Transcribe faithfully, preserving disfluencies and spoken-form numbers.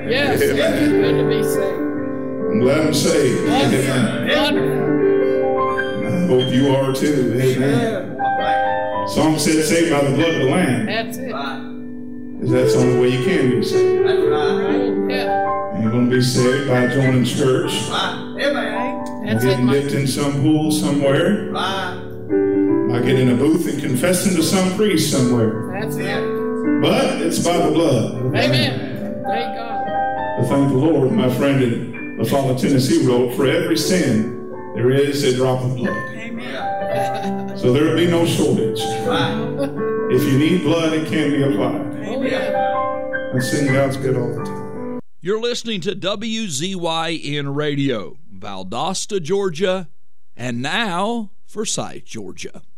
Yes, it's good to be saved. I'm glad I'm saved. Wonderful. I hope you are too. Amen. Song said saved by the blood of the Lamb. That's it. Because that's the only way you can be saved. Right. Yeah. And you're going to be saved by joining church. That's Getting it. dipped in some pool somewhere. By getting in a booth and confessing to some priest somewhere. That's it. But it's by the blood. Amen. Thank God. To thank the Lord, my friend in La Folla, Tennessee wrote, for every sin there is a drop of blood. Amen. So there will be no shortage. If you need blood, it can be applied. Oh, yeah. And sin God's good all the time. You're listening to W Z Y N Radio, Valdosta, Georgia, and now Forsyth, Georgia.